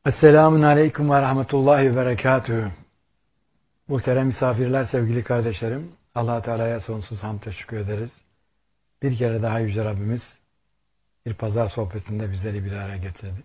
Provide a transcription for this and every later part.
Esselamun Aleyküm ve Rahmetullahi ve Berekatühü. Muhterem misafirler, sevgili kardeşlerim, Allah Teala'ya sonsuz hamd teşekkür ederiz. Bir kere daha Yüce Rabbimiz bir pazar sohbetinde bizleri bir araya getirdi.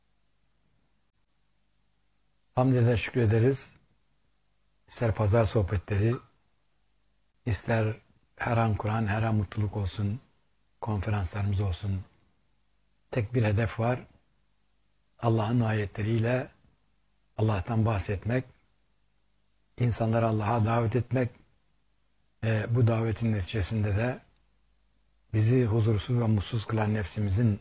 Hamdine şükrederiz. İster pazar sohbetleri, ister her an Kur'an, her an mutluluk olsun, konferanslarımız olsun. Tek bir hedef var. Allah'ın ayetleriyle Allah'tan bahsetmek, insanları Allah'a davet etmek ve bu davetin neticesinde de bizi huzursuz ve mutsuz kılan nefsimizin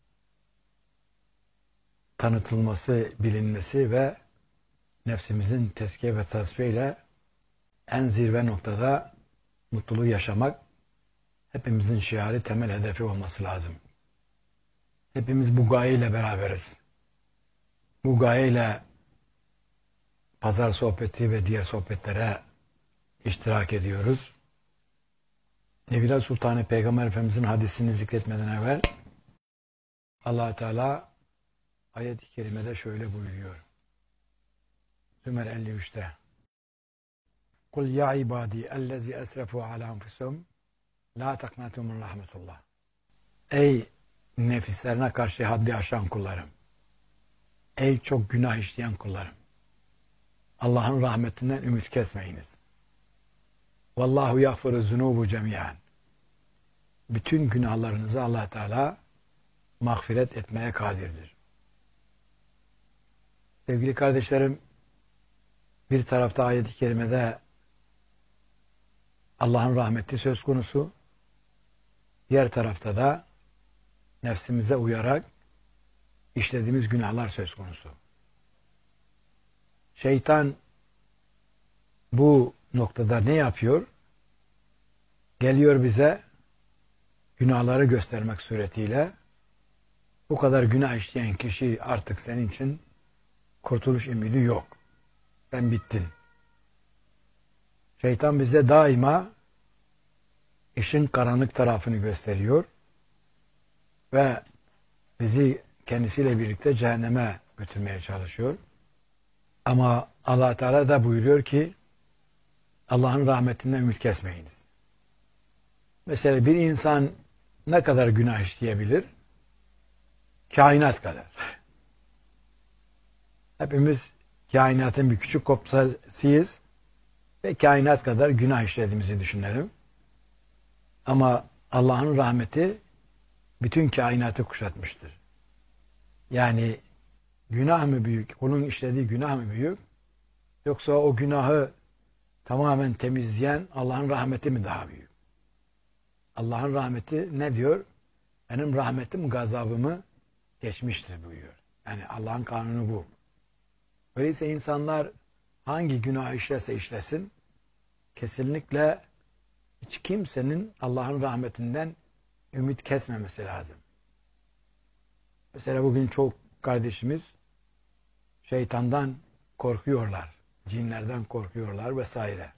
tanıtılması, bilinmesi ve nefsimizin tezkiye ve tasfiye ile en zirve noktada mutluluğu yaşamak hepimizin şiarı, temel hedefi olması lazım. Hepimiz bu gayeyle beraberiz. Bu gayeyle pazar sohbeti ve diğer sohbetlere iştirak ediyoruz. Nebila Sultanı Peygamber Efendimizin hadisini zikretmeden evvel Allah Teala ayet-i kerimede şöyle buyuruyor. Zümer 53'te. Kul ya ibadi ellezî esrefû alâ enfusihim lâ taknatû min rahmetullah. Ey nefislerine karşı haddi aşan kullarım. Ey çok günah işleyen kullarım. Allah'ın rahmetinden ümit kesmeyiniz. Vallahu yagfiru zunubu cemiyan. Bütün günahlarınızı Allah Teala mağfiret etmeye kadirdir. Sevgili kardeşlerim, bir tarafta ayet-i kerimede Allah'ın rahmeti söz konusu, diğer tarafta da nefsimize uyarak işlediğimiz günahlar söz konusu. Şeytan bu noktada ne yapıyor? Geliyor bize günahları göstermek suretiyle bu kadar günah işleyen kişi artık senin için kurtuluş ümidi yok. Sen bittin. Şeytan bize daima işin karanlık tarafını gösteriyor ve bizi kendisiyle birlikte cehenneme götürmeye çalışıyor. Ama Allah Teala da buyuruyor ki Allah'ın rahmetinden ümit kesmeyiniz. Mesela bir insan ne kadar günah işleyebilir? Kainat kadar. Hepimiz kainatın bir küçük kopyasıyız ve kainat kadar günah işlediğimizi düşünelim. Ama Allah'ın rahmeti bütün kainatı kuşatmıştır. Yani günah mı büyük, onun işlediği günah mı büyük, yoksa o günahı tamamen temizleyen Allah'ın rahmeti mi daha büyük? Allah'ın rahmeti ne diyor? Benim rahmetim gazabımı geçmiştir buyuruyor. Yani Allah'ın kanunu bu. Öyleyse insanlar hangi günah işlese işlesin, kesinlikle hiç kimsenin Allah'ın rahmetinden ümit kesmemesi lazım. Mesela bugün çok kardeşimiz şeytandan korkuyorlar, cinlerden korkuyorlar vesaire.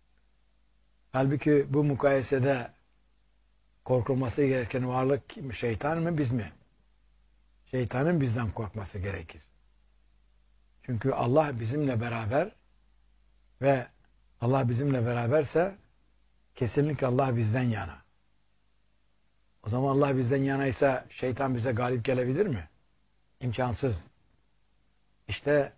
Halbuki bu mukayesede korkulması gereken varlık kim? Şeytan mı, biz mi? Şeytanın bizden korkması gerekir. Çünkü Allah bizimle beraber ve Allah bizimle beraberse kesinlikle Allah bizden yana. O zaman Allah bizden yanaysa şeytan bize galip gelebilir mi? İmkansız. İşte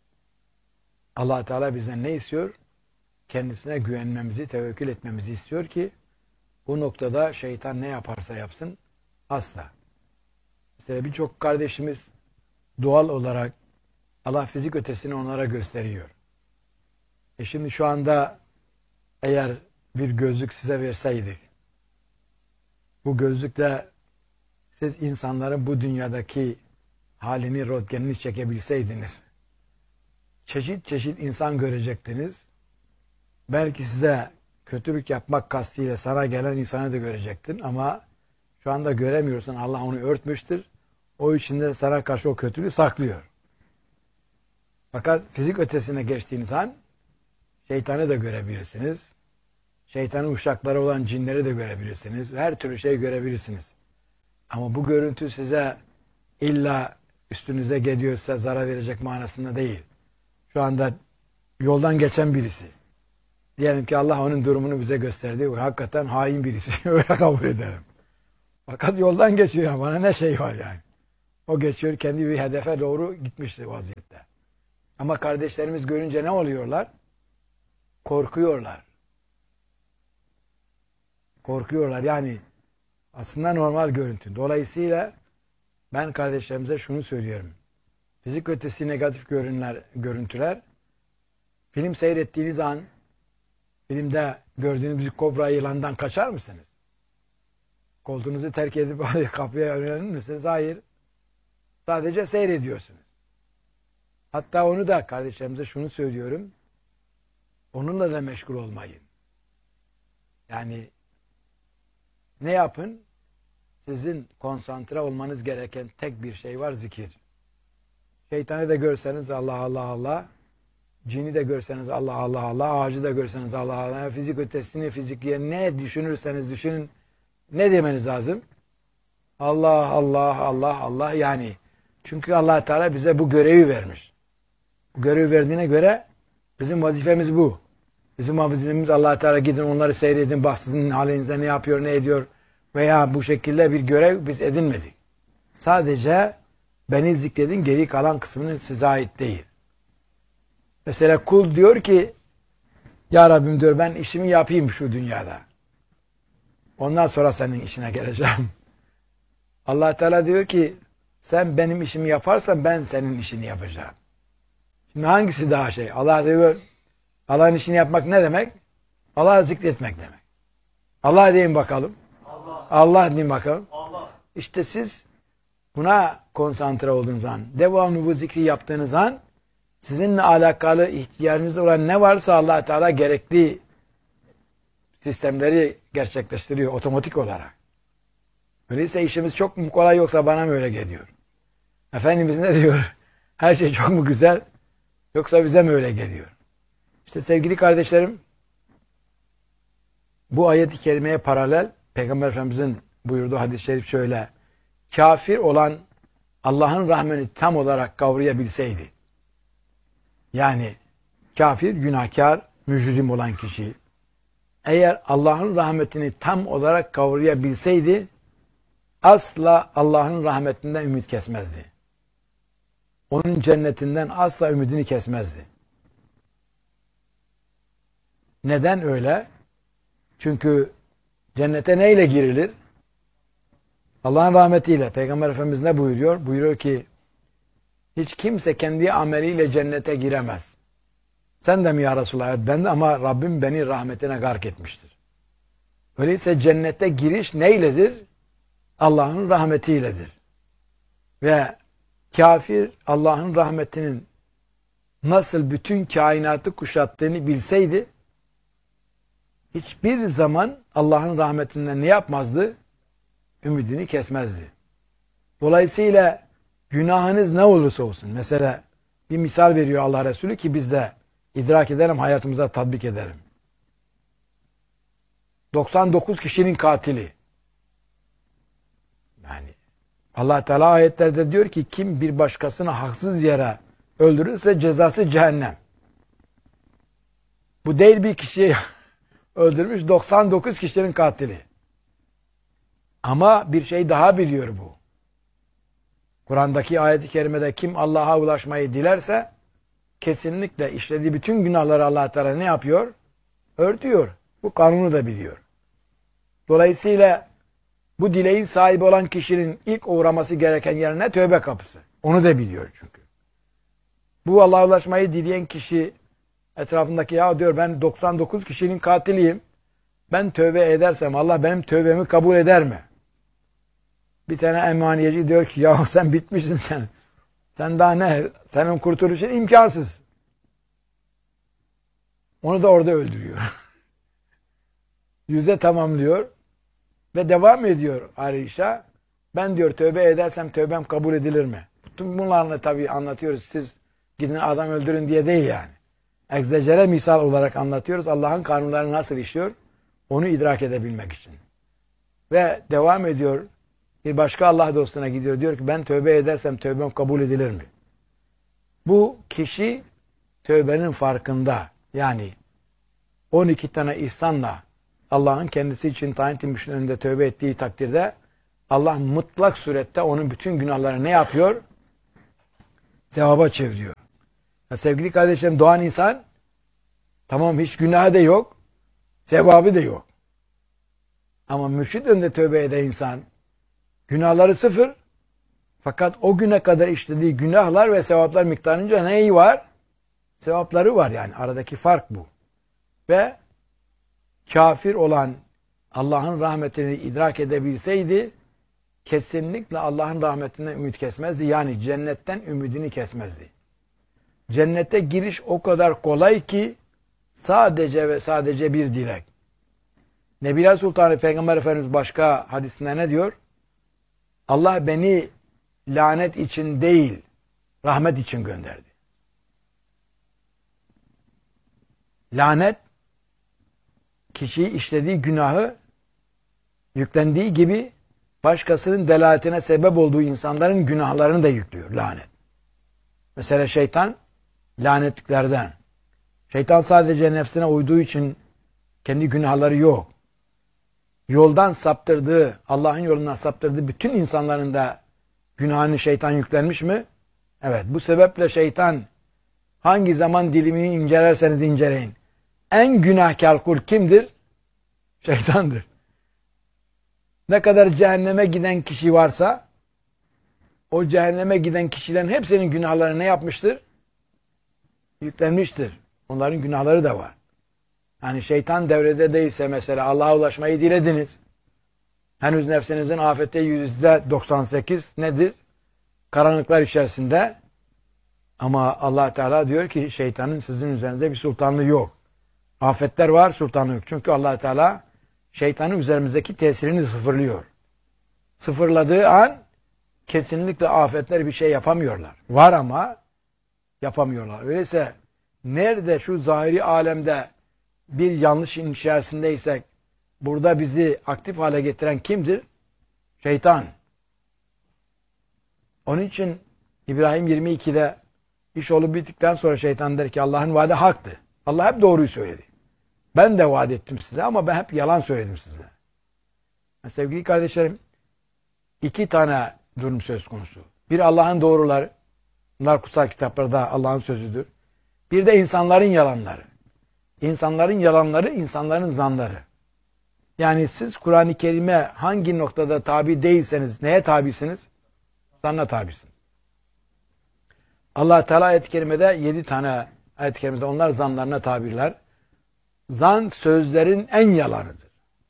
Allah Teala bizden ne istiyor? Kendisine güvenmemizi, tevekkül etmemizi istiyor ki bu noktada şeytan ne yaparsa yapsın asla. Mesela birçok kardeşimiz doğal olarak Allah fizik ötesini onlara gösteriyor. Şimdi şu anda eğer bir gözlük size verseydik, bu gözlükle siz insanların bu dünyadaki halini, röntgenini çekebilseydiniz, çeşit çeşit insan görecektiniz. Belki size kötülük yapmak kastıyla sana gelen insanı da görecektin ama şu anda göremiyorsun. Allah onu örtmüştür. O içinde sana karşı o kötülüğü saklıyor. Fakat fizik ötesine geçtiğiniz an şeytanı da görebilirsiniz. Şeytanın uşakları olan cinleri de görebilirsiniz. Her türlü şey görebilirsiniz. Ama bu görüntü size illa üstünüze geliyorsa zarar verecek manasında değil. Şu anda yoldan geçen birisi. Diyelim ki Allah onun durumunu bize gösterdi. Hakikaten hain birisi. Öyle kabul ederim. Fakat yoldan geçiyor. Yani. Bana ne şey var yani. O geçiyor, kendi bir hedefe doğru gitmişti vaziyette. Ama kardeşlerimiz görünce ne oluyorlar? Korkuyorlar. Korkuyorlar. Yani aslında normal görüntü. Dolayısıyla ben kardeşlerimize şunu söylüyorum. Fizik ötesi negatif görüntüler, film seyrettiğiniz an, filmde gördüğünüz bir kobra yılandan kaçar mısınız? Koltuğunuzu terk edip kapıya yönelir misiniz? Hayır. Sadece seyrediyorsunuz. Hatta onu da kardeşlerimize şunu söylüyorum. Onunla da meşgul olmayın. Yani ne yapın? Sizin konsantre olmanız gereken tek bir şey var, zikir. Şeytanı da görseniz Allah Allah Allah, cini de görseniz Allah Allah Allah, ağacı da görseniz Allah Allah, fizik ötesini, fizikiye ne düşünürseniz düşünün, ne demeniz lazım? Allah Allah Allah Allah yani. Çünkü Allah Teala bize bu görevi vermiş. Bu görevi verdiğine göre bizim vazifemiz bu. Bizim vazifemiz Allah Teala gidin onları seyredin, bak sizin halinizde ne yapıyor, ne ediyor veya bu şekilde bir görev biz edinmedik. Sadece beni zikredin, geri kalan kısmının size ait değil. Mesela kul diyor ki ya Rabbim diyor ben işimi yapayım şu dünyada. Ondan sonra senin işine geleceğim. Allah Teala diyor ki sen benim işimi yaparsan ben senin işini yapacağım. Şimdi hangisi daha şey? Allah diyor Allah'ın işini yapmak ne demek? Allah'ı zikretmek demek. Allah deyin bakalım. Allah. Allah deyin bakalım. Allah. İşte siz buna konsantre olduğunuz an, devamlı bu zikri yaptığınız an sizinle alakalı ihtiyacınız olan ne varsa Allah Teala gerekli sistemleri gerçekleştiriyor otomatik olarak. Öyleyse işimiz çok mu kolay yoksa bana mı öyle geliyor? Efendimiz ne diyor? Her şey çok mu güzel yoksa bize mi öyle geliyor? İşte sevgili kardeşlerim bu ayet-i kerimeye paralel Peygamber Efendimizin buyurduğu hadis-i şerif şöyle: kafir olan Allah'ın rahmetini tam olarak kavrayabilseydi, yani kafir, günahkar, mücrim olan kişi eğer Allah'ın rahmetini tam olarak kavrayabilseydi asla Allah'ın rahmetinden ümit kesmezdi. Onun cennetinden asla ümidini kesmezdi. Neden öyle? Çünkü cennete neyle girilir? Allah'ın rahmetiyle. Peygamber Efendimiz ne buyuruyor? Buyuruyor ki hiç kimse kendi ameliyle cennete giremez. Sen de mi ya Resulallah? Evet, ben de ama Rabbim beni rahmetine gark etmiştir. Öyleyse cennete giriş neyledir? Allah'ın rahmetiyledir. Ve kafir Allah'ın rahmetinin nasıl bütün kainatı kuşattığını bilseydi hiçbir zaman Allah'ın rahmetinden ne yapmazdı? Ümidini kesmezdi. Dolayısıyla günahınız ne olursa olsun. Mesela bir misal veriyor Allah Resulü ki biz de idrak edelim, hayatımıza tatbik edelim. 99 kişinin katili. Yani Allah Teala ayetlerde diyor ki kim bir başkasını haksız yere öldürürse cezası cehennem. Bu değil bir kişiyi öldürmüş 99 kişinin katili. Ama bir şey daha biliyor bu. Kur'an'daki ayet-i kerimede kim Allah'a ulaşmayı dilerse kesinlikle işlediği bütün günahları Allah Teala ne yapıyor? Örtüyor. Bu kanunu da biliyor. Dolayısıyla bu dileğin sahibi olan kişinin ilk uğraması gereken yer ne? Tövbe kapısı. Onu da biliyor çünkü. Bu Allah'a ulaşmayı dileyen kişi etrafındaki ya diyor ben 99 kişinin katiliyim. Ben tövbe edersem Allah benim tövbemi kabul eder mi? Bir tane emaniyeci diyor ki ya sen bitmişsin sen. Sen daha ne? Senin kurtuluşun imkansız. Onu da orada öldürüyor. Yüze tamamlıyor ve devam ediyor arayışa. Ben diyor tövbe edersem tövbem kabul edilir mi? Bütün bunlarını tabii anlatıyoruz. Siz gidin adam öldürün diye değil yani. Egzecere misal olarak anlatıyoruz. Allah'ın kanunları nasıl işliyor? Onu idrak edebilmek için. Ve devam ediyor. Bir başka Allah dostuna gidiyor. Diyor ki ben tövbe edersem tövbem kabul edilir mi? Bu kişi tövbenin farkında. Yani 12 tane ihsanla Allah'ın kendisi için tayin etmiş önünde tövbe ettiği takdirde Allah mutlak surette onun bütün günahlarını ne yapıyor? Sevaba çeviriyor. Ya sevgili kardeşlerim, doğan insan tamam hiç günahı da yok, sevabı da yok. Ama mürşid önünde tövbe eden insan günahları sıfır, fakat o güne kadar işlediği günahlar ve sevaplar miktarınca neyi var? Sevapları var yani. Aradaki fark bu. Ve kafir olan Allah'ın rahmetini idrak edebilseydi kesinlikle Allah'ın rahmetinden ümit kesmezdi. Yani cennetten ümidini kesmezdi. Cennete giriş o kadar kolay ki sadece ve sadece bir dilek. Nebiler Sultanı Peygamber Efendimiz başka hadisinde ne diyor? Allah beni lanet için değil, rahmet için gönderdi. Lanet, kişi işlediği günahı yüklendiği gibi başkasının delaletine sebep olduğu insanların günahlarını da yüklüyor lanet. Mesela şeytan lanetliklerden. Şeytan sadece nefsine uyduğu için kendi günahları yok. Yoldan saptırdığı, Allah'ın yolundan saptırdığı bütün insanların da günahını şeytan yüklenmiş mi? Evet, bu sebeple şeytan hangi zaman dilimini incelerseniz inceleyin. En günahkar kul kimdir? Şeytandır. Ne kadar cehenneme giden kişi varsa o cehenneme giden kişilerin hepsinin günahlarını ne yapmıştır? Yüklenmiştir. Onların günahları da var. Yani şeytan devrede değilse mesela Allah'a ulaşmayı dilediniz. Henüz nefsinizin afette %98 nedir? Karanlıklar içerisinde. Ama Allah Teala diyor ki şeytanın sizin üzerinizde bir sultanlığı yok. Afetler var, sultanlığı yok. Çünkü Allah Teala şeytanın üzerimizdeki tesirini sıfırlıyor. Sıfırladığı an kesinlikle afetler bir şey yapamıyorlar. Var ama yapamıyorlar. Öyleyse nerede şu zahiri alemde bir yanlışın içerisindeysek burada bizi aktif hale getiren kimdir? Şeytan. Onun için İbrahim 22'de iş olup bittikten sonra şeytan der ki Allah'ın vaadi haktı. Allah hep doğruyu söyledi. Ben de vaat ettim size ama ben hep yalan söyledim size. Yani sevgili kardeşlerim, iki tane durum söz konusu. Bir Allah'ın doğruları. Bunlar kutsal kitaplarda Allah'ın sözüdür. Bir de insanların yalanları. İnsanların yalanları, insanların zanları. Yani siz Kur'an-ı Kerim'e hangi noktada tabi değilseniz neye tabisiniz? Zanna tabisiniz. Allah Teala ayet-i kerimede 7 tane ayet-i kerimede onlar zanlarına tabirler. Zan sözlerin en yalanıdır.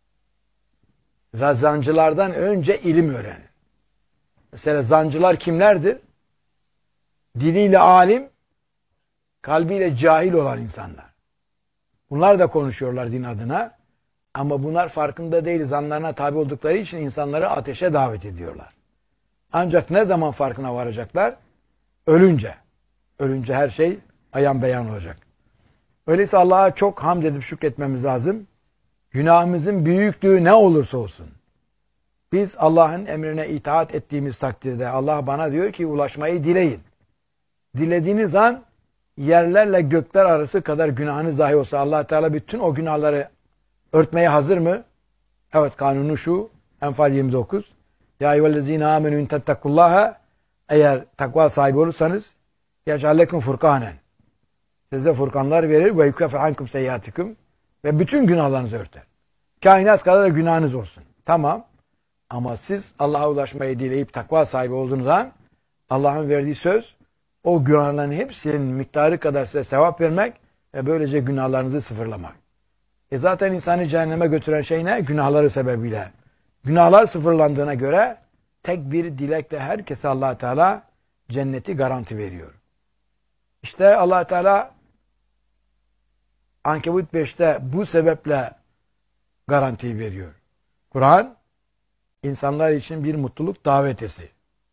Ve zancılardan önce ilim öğrenin. Mesela zancılar kimlerdir? Diliyle alim, kalbiyle cahil olan insanlar. Bunlar da konuşuyorlar din adına. Ama bunlar farkında değil, zanlarına tabi oldukları için insanları ateşe davet ediyorlar. Ancak ne zaman farkına varacaklar? Ölünce. Ölünce her şey ayan beyan olacak. Öyleyse Allah'a çok hamd edip şükretmemiz lazım. Günahımızın büyüklüğü ne olursa olsun. Biz Allah'ın emrine itaat ettiğimiz takdirde Allah bana diyor ki ulaşmayı dileyin. Dilediğiniz an yerlerle gökler arası kadar günahınız dahi olsa Allah Teala bütün o günahları örtmeye hazır mı? Evet, kanunu şu. Enfal 29. Ya eyyühellezine amenü in tettekullaha, eğer takva sahibi olursanız yec'allekum furkanen, size furkanlar verir ve yukafir ankum seyyiatikum, ve bütün günahlarınızı örter. Kainat kadar günahınız olsun. Tamam. Ama siz Allah'a ulaşmayı dileyip takva sahibi olduğunuz an Allah'ın verdiği söz o günahların hepsinin miktarı kadar size sevap vermek ve böylece günahlarınızı sıfırlamak. Zaten insanı cehenneme götüren şey ne? Günahları sebebiyle. Günahlar sıfırlandığına göre tek bir dilekle herkese Allah Teala cenneti garanti veriyor. İşte Allah Teala Ankebut 5'te bu sebeple garantiyi veriyor. Kur'an insanlar için bir mutluluk davetesi.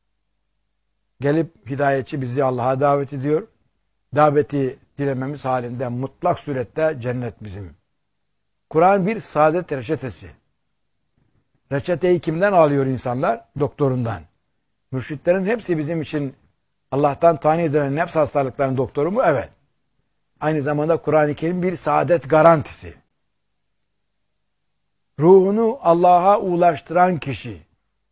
Gelip hidayetçi bizi Allah'a davet ediyor. Daveti dilememiz halinde mutlak surette cennet bizim. Kur'an bir saadet reçetesi. Reçeteyi kimden alıyor insanlar? Doktorundan. Mürşitlerin hepsi bizim için Allah'tan tayin edilen nefs hastalıklarının doktoru mu? Evet. Aynı zamanda Kur'an-ı Kerim bir saadet garantisi. Ruhunu Allah'a ulaştıran kişi.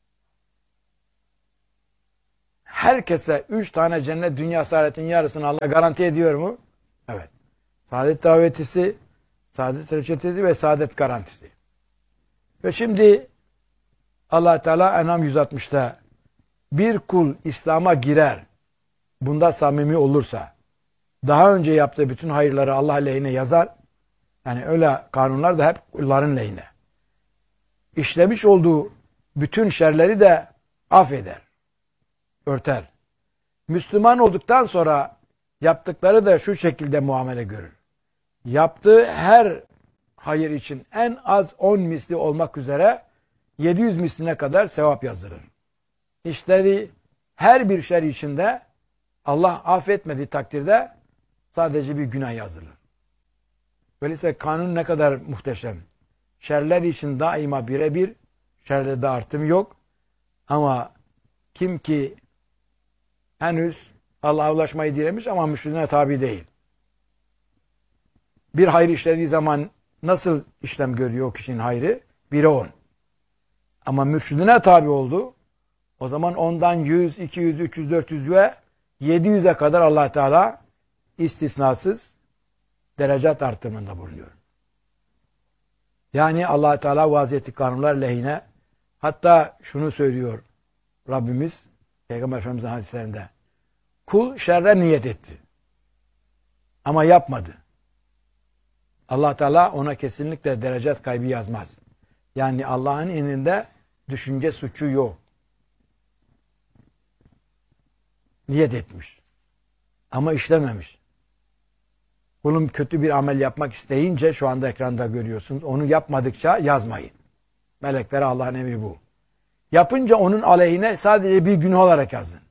Herkese 3 tane cennet dünya saadetin yarısını Allah garanti ediyor mu? Evet. Saadet davetisi, saadet reçetesi ve saadet garantisi. Ve şimdi Allah Teala En'am 160'ta bir kul İslam'a girer, bunda samimi olursa, daha önce yaptığı bütün hayırları Allah lehine yazar. Yani öyle kanunlar da hep kulların lehine. İşlemiş olduğu bütün şerleri de affeder, örter. Müslüman olduktan sonra yaptıkları da şu şekilde muamele görür. Yaptığı her hayır için en az 10 misli olmak üzere 700 misline kadar sevap yazdırır. İşleri her bir şer içinde Allah affetmediği takdirde sadece bir günah yazılır. Öyleyse kanun ne kadar muhteşem. Şerler için daima birebir, şerlerde artım yok. Ama kim ki henüz Allah'a ulaşmayı dilemiş ama müşrikine tabi değil. Bir hayır işlediği zaman nasıl işlem görüyor o kişinin hayrı? 1'e 10. Ama mürşidine tabi oldu. O zaman ondan 100, 200, 300, 400 ve 700'e kadar Allah Teala istisnasız derecat artırımında bulunuyor. Yani Allah Teala vaziyeti kanunlar lehine, hatta şunu söylüyor Rabbimiz Peygamber Efendimiz'in hadislerinde. Kul şerre niyet etti. Ama yapmadı. Allah Teala ona kesinlikle derecat kaybı yazmaz. Yani Allah'ın indinde düşünce suçu yok. Niyet etmiş. Ama işlememiş. Kulum kötü bir amel yapmak isteyince, şu anda ekranda görüyorsunuz, onu yapmadıkça yazmayın. Meleklere Allah'ın emri bu. Yapınca onun aleyhine sadece bir günah olarak yazın.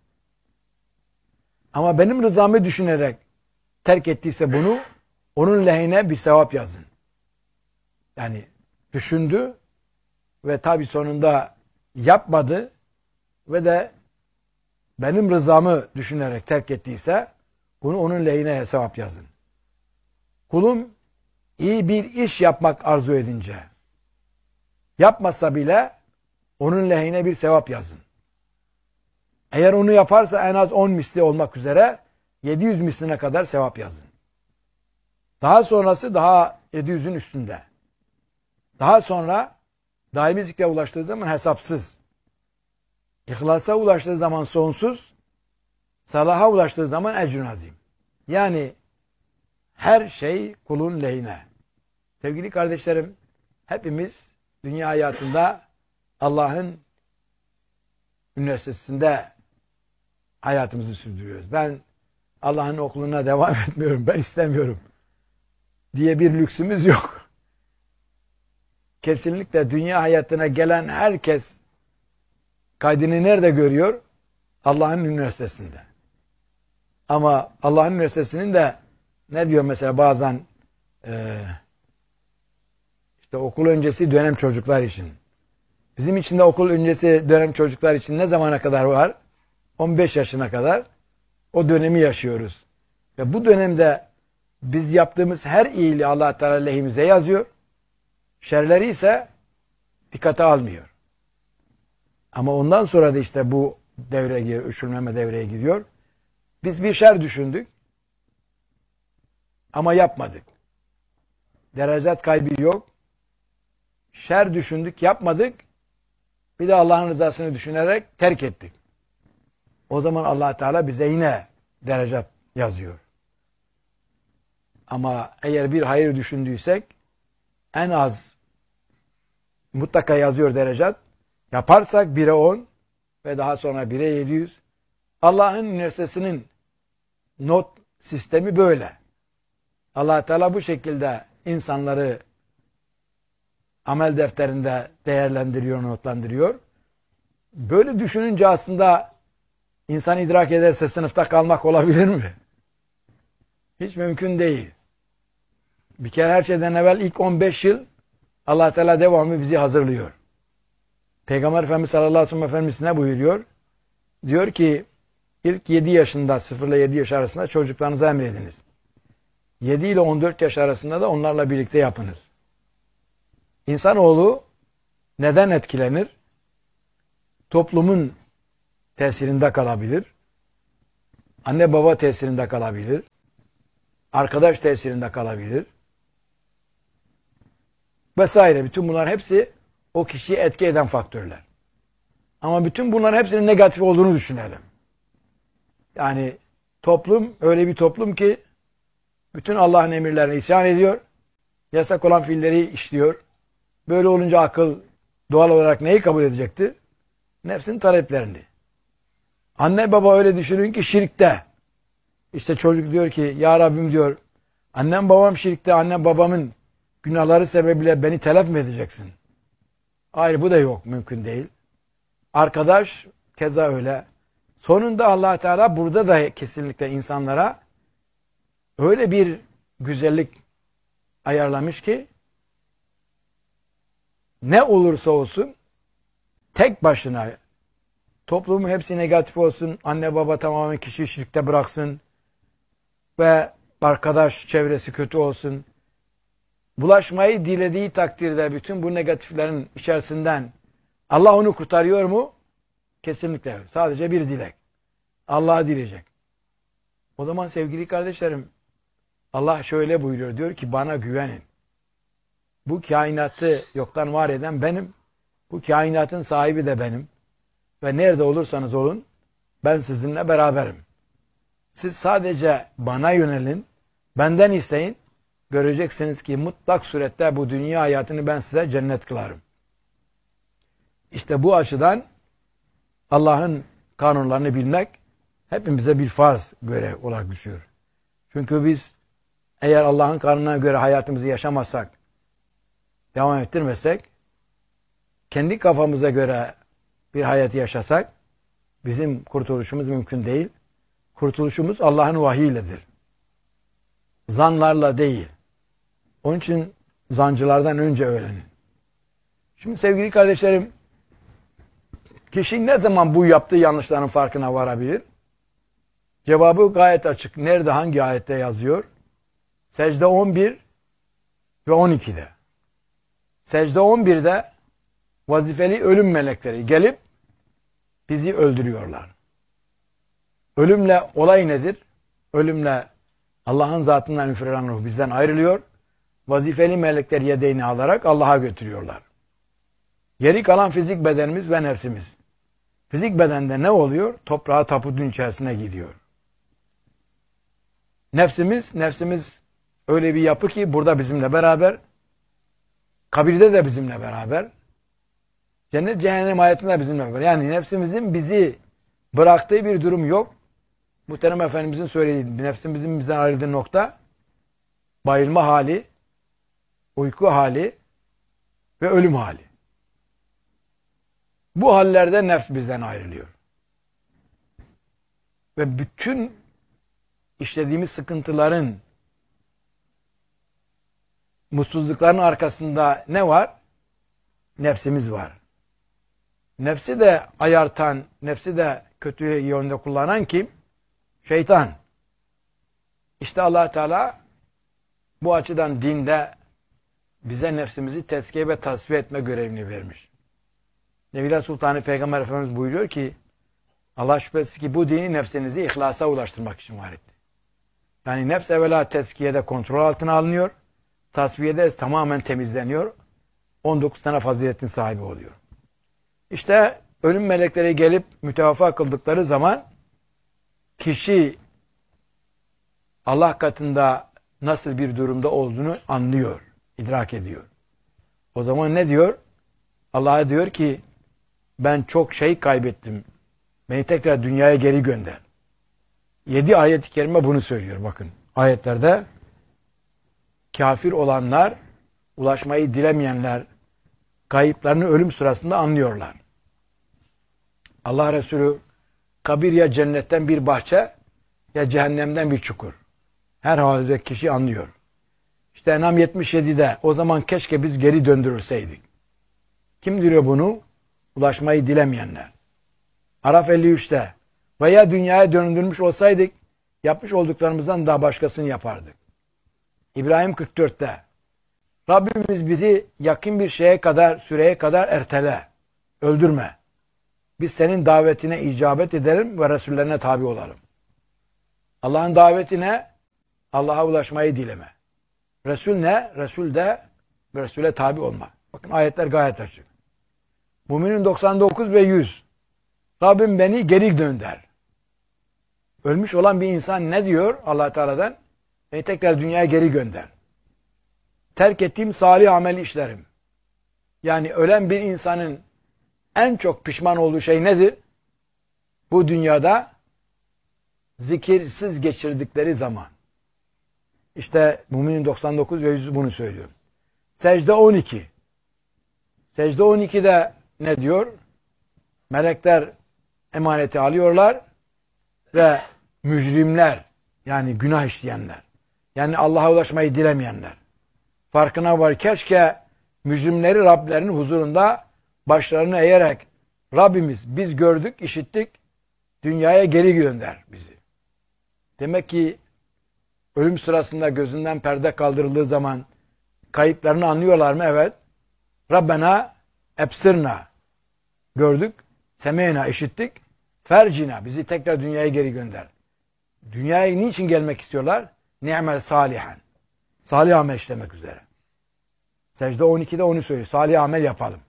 Ama benim rızamı düşünerek terk ettiyse bunu, onun lehine bir sevap yazın. Yani düşündü ve tabi sonunda yapmadı ve de benim rızamı düşünerek terk ettiyse bunu onun lehine sevap yazın. Kulum iyi bir iş yapmak arzu edince yapmasa bile onun lehine bir sevap yazın. Eğer onu yaparsa en az 10 misli olmak üzere 700 misline kadar sevap yazın. Daha sonrası daha 700'ün üstünde. Daha sonra daimi zikre ulaştığı zaman hesapsız. İhlasa ulaştığı zaman sonsuz. Salaha ulaştığı zaman ecrün azim. Yani her şey kulun lehine. Sevgili kardeşlerim, hepimiz dünya hayatında Allah'ın üniversitesinde hayatımızı sürdürüyoruz. Ben Allah'ın okuluna devam etmiyorum, ben istemiyorum diye bir lüksümüz yok. Kesinlikle dünya hayatına gelen herkes kaydını nerede görüyor? Allah'ın üniversitesinde. Ama Allah'ın üniversitesinin de ne diyor mesela bazen işte okul öncesi dönem çocuklar için. Bizim için de okul öncesi dönem çocuklar için ne zamana kadar var? 15 yaşına kadar o dönemi yaşıyoruz. Ve bu dönemde biz yaptığımız her iyiliği Allah Teala lehimize yazıyor. Şerleri ise dikkate almıyor. Ama ondan sonra da işte bu devreye giriyor, üşürmeme devreye giriyor. Biz bir şer düşündük ama yapmadık. Derecat kaybı yok. Şer düşündük, yapmadık. Bir de Allah'ın rızasını düşünerek terk ettik. O zaman Allah Teala bize yine derecat yazıyor. Ama eğer bir hayır düşündüysek en az mutlaka yazıyor derecat. Yaparsak 1'e 10 ve daha sonra 1'e 700. Allah'ın üniversitesinin not sistemi böyle. Allah Teala bu şekilde insanları amel defterinde değerlendiriyor, notlandırıyor. Böyle düşününce aslında insan idrak ederse sınıfta kalmak olabilir mi? Hiç mümkün değil. Bir kere her şeyden evvel ilk 15 yıl Allah Teala devamlı bizi hazırlıyor. Peygamber Efendimiz sallallahu aleyhi ve sellem Efendimiz ne buyuruyor? Diyor ki ilk 7 yaşında 0 ile 7 yaş arasında çocuklarınıza emrediniz. 7 ile 14 yaş arasında da onlarla birlikte yapınız. İnsanoğlu neden etkilenir? Toplumun tesirinde kalabilir. Anne baba tesirinde kalabilir. Arkadaş tesirinde kalabilir. Vesaire. Bütün bunlar hepsi o kişiyi etki eden faktörler. Ama bütün bunların hepsinin negatif olduğunu düşünelim. Yani toplum öyle bir toplum ki bütün Allah'ın emirlerine isyan ediyor. Yasak olan fiilleri işliyor. Böyle olunca akıl doğal olarak neyi kabul edecektir? Nefsin taleplerini. Anne baba öyle düşünün ki şirkte. İşte çocuk diyor ki ya Rabbim diyor annem babam şirkte, annem babamın günahları sebebiyle beni telef mi edeceksin? Hayır, bu da yok, mümkün değil. Arkadaş keza öyle. Sonunda Allah Teala burada da kesinlikle insanlara öyle bir güzellik ayarlamış ki ne olursa olsun tek başına toplumun hepsi negatif olsun, anne baba tamamen kişiyi şirkte bıraksın ve arkadaş çevresi kötü olsun. Bulaşmayı dilediği takdirde bütün bu negatiflerin içerisinden Allah onu kurtarıyor mu? Kesinlikle. Sadece bir dilek. Allah'a dileyecek. O zaman sevgili kardeşlerim, Allah şöyle buyuruyor. Diyor ki bana güvenin. Bu kainatı yoktan var eden benim. Bu kainatın sahibi de benim. Ve nerede olursanız olun ben sizinle beraberim. Siz sadece bana yönelin. Benden isteyin. Göreceksiniz ki mutlak surette bu dünya hayatını ben size cennet kılarım. İşte bu açıdan Allah'ın kanunlarını bilmek hepimize bir farz görev olarak düşüyor. Çünkü biz eğer Allah'ın kanununa göre hayatımızı yaşamazsak, devam ettirmezsek, kendi kafamıza göre bir hayatı yaşasak, bizim kurtuluşumuz mümkün değil. Kurtuluşumuz Allah'ın vahiyledir. Zanlarla değil. Onun için zancılardan önce öğrenin. Şimdi sevgili kardeşlerim, kişi ne zaman bu yaptığı yanlışların farkına varabilir? Cevabı gayet açık. Nerede, hangi ayette yazıyor? Secde 11 ve 12'de. Secde 11'de vazifeli ölüm melekleri gelip bizi öldürüyorlar. Ölümle olay nedir? Ölümle Allah'ın zatından üfürülen ruh bizden ayrılıyor. Vazifeli melekler yedeğini alarak Allah'a götürüyorlar. Geri kalan fizik bedenimiz ve nefsimiz. Fizik bedende ne oluyor? Toprağa, taputun içerisine gidiyor. Nefsimiz öyle bir yapı ki burada bizimle beraber, kabirde de bizimle beraber, cennet cehennem hayatında bizimle beraber. Yani nefsimizin bizi bıraktığı bir durum yok. Muhterem Efendimizin söylediği nefsimizin bizden ayrıldığı nokta bayılma hali, uyku hali ve ölüm hali. Bu hallerde nefs bizden ayrılıyor. Ve bütün işlediğimiz sıkıntıların, mutsuzlukların arkasında ne var? Nefsimiz var. Nefsi de ayartan, nefsi de kötü yönde kullanan kim? Şeytan. İşte Allah Teala bu açıdan dinde bize nefsimizi tezkiye ve tasfiye etme görevini vermiş. Nebiler Sultanı Peygamber Efendimiz buyuruyor ki Allah şüphesiz ki bu dini nefsinizi ihlasa ulaştırmak için var etti. Yani nefs evvela tezkiyede kontrol altına alınıyor. Tasfiyede tamamen temizleniyor. 19 tane faziletin sahibi oluyor. İşte ölüm melekleri gelip mütevaffa kıldıkları zaman kişi Allah katında nasıl bir durumda olduğunu anlıyor, idrak ediyor. O zaman ne diyor? Allah'a diyor ki ben çok şey kaybettim. Beni tekrar dünyaya geri gönder. 7 ayet-i kerime bunu söylüyor bakın. Ayetlerde kafir olanlar, ulaşmayı dilemeyenler kayıplarını ölüm sırasında anlıyorlar. Allah Resulü kabir ya cennetten bir bahçe ya cehennemden bir çukur. Her halde kişi anlıyor. İşte En'am 77'de o zaman keşke biz geri döndürülseydik. Kim diyor bunu? ulaşmayı dilemeyenler. Araf 53'te veya dünyaya döndürmüş olsaydık yapmış olduklarımızdan daha başkasını yapardık. İbrahim 44'te Rabbimiz bizi yakın bir süreye kadar ertele, öldürme. Biz senin davetine icabet edelim ve Resullerine tabi olalım. Allah'ın davetine Allah'a ulaşmayı dileme. Resul ne? Resul de Resul'e tabi olma. Bakın ayetler gayet açık. Müminin 99 ve 100. Rabbim beni geri dönder. Ölmüş olan bir insan ne diyor Allah Teala'dan? Beni tekrar dünyaya geri gönder. Terk ettiğim salih amel işlerim. Yani ölen bir insanın en çok pişman olduğu şey nedir? Bu dünyada zikirsiz geçirdikleri zaman. İşte Müminin 99 ve 100 bunu söylüyor. Secde 12. Secde 12'de ne diyor? Melekler emaneti alıyorlar ve mücrimler, yani günah işleyenler, yani Allah'a ulaşmayı dilemeyenler farkına var. Keşke mücrimleri Rablerinin huzurunda başlarını eğerek Rabbimiz biz gördük, işittik, dünyaya geri gönder bizi. Demek ki ölüm sırasında gözünden perde kaldırıldığı zaman kayıplarını anlıyorlar mı? Evet. Rabbena ebsirna, gördük, semeyna, işittik, fercina, bizi tekrar dünyaya geri gönder. Dünyaya niçin gelmek istiyorlar? Ni'mel salihan. Salih amel işlemek üzere. Secde 12'de onu söylüyor. Salih amel yapalım.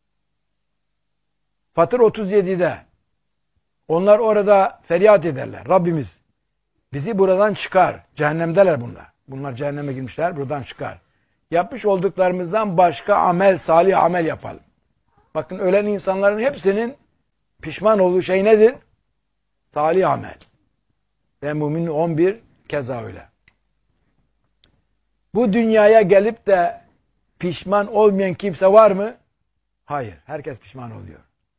Fatır 37'de onlar orada feryat ederler. Rabbimiz bizi buradan çıkar. Cehennemdeler bunlar. Bunlar cehenneme girmişler. Buradan çıkar. Yapmış olduklarımızdan başka amel, salih amel yapalım. Bakın ölen insanların hepsinin pişman olduğu şey nedir? Salih amel. Ve Mümin 11 keza öyle. Bu dünyaya gelip de pişman olmayan kimse var mı? Hayır. Herkes pişman oluyor.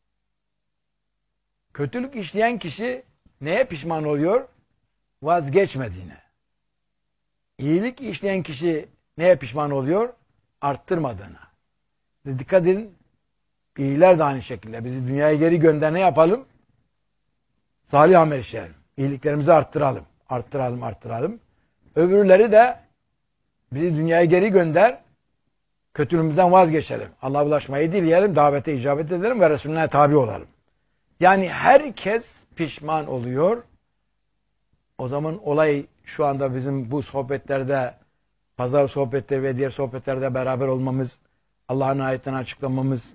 Kötülük işleyen kişi neye pişman oluyor? Vazgeçmediğine. İyilik işleyen kişi neye pişman oluyor? Arttırmadığına. Dikkat edin. İyiler de aynı şekilde. Bizi dünyaya geri gönder, ne yapalım? Salih amel işleyelim. İyiliklerimizi arttıralım. Arttıralım. Öbürleri de bizi dünyaya geri gönder, kötülüğümüzden vazgeçelim. Allah'a ulaşmayı dileyelim, davete icabet edelim ve Resulüne tabi olalım. Yani herkes pişman oluyor. O zaman olay şu anda bizim bu sohbetlerde, pazar sohbetleri ve diğer sohbetlerde beraber olmamız, Allah'ın ayetlerini açıklamamız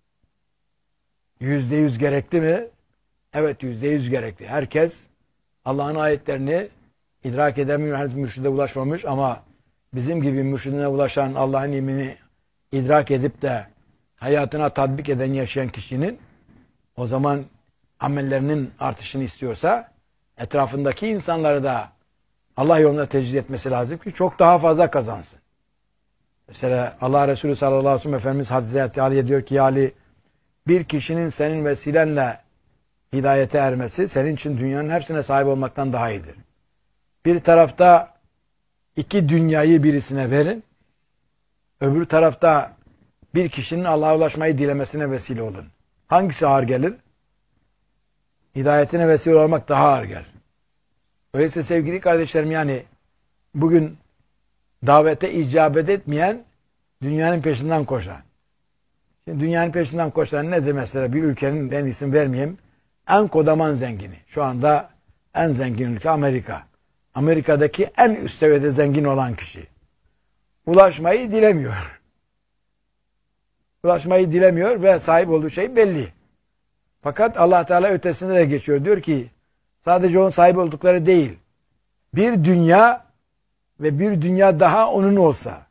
%100 gerekli mi? Evet, %100 gerekli. Herkes Allah'ın ayetlerini idrak edemiyor, henüz mürşide ulaşmamış ama bizim gibi mürşidine ulaşan, Allah'ın ilmini idrak edip de hayatına tatbik eden, yaşayan kişinin o zaman amellerinin artışını istiyorsa etrafındaki insanları da Allah yoluna tecrid etmesi lazım ki çok daha fazla kazansın. Mesela Allah Resulü sallallahu aleyhi ve sellem Efendimiz Hazreti Ali'ye diyor ki, ya Ali, bir kişinin senin vesilenle hidayete ermesi senin için dünyanın hepsine sahip olmaktan daha iyidir. Bir tarafta 2 dünyayı birisine verin, öbür tarafta bir kişinin Allah'a ulaşmayı dilemesine vesile olun. Hangisi ağır gelir? Hidayetine vesile olmak daha ağır gelir. Öyleyse sevgili kardeşlerim, yani bugün davete icabet etmeyen, dünyanın peşinden koşan. Şimdi dünyanın peşinden koşan nedir mesela? Bir ülkenin, ben isim vermeyeyim, en kodaman zengini. Şu anda en zengin ülke Amerika. Amerika'daki en üst seviyede zengin olan kişi. Ulaşmayı dilemiyor. Ulaşmayı dilemiyor ve sahip olduğu şey belli. Fakat Allah Teala ötesine de geçiyor. Diyor ki sadece onun sahip oldukları değil, bir dünya ve bir dünya daha onun olsa,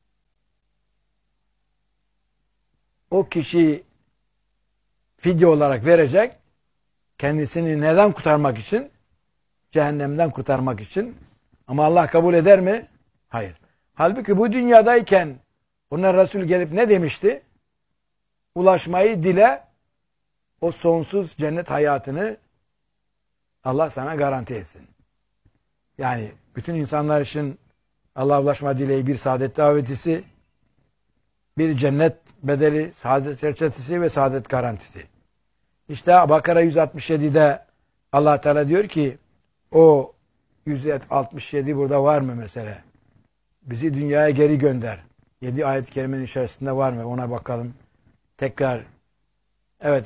o kişi fidye olarak verecek, kendisini neden kurtarmak için? Cehennemden kurtarmak için. Ama Allah kabul eder mi? Hayır. Halbuki bu dünyadayken ona Resul gelip ne demişti? Ulaşmayı dile, o sonsuz cennet hayatını Allah sana garanti etsin. Yani bütün insanlar için Allah'a ulaşma dileği bir saadet davetisi, Bir cennet bedeli, saadet reçetesi ve saadet garantisi. İşte Bakara 167'de Allah Teala diyor ki o 167 burada var mı mesela? Bizi dünyaya geri gönder. 7 ayet-i kerimenin içerisinde var mı? Ona bakalım. Tekrar. Evet.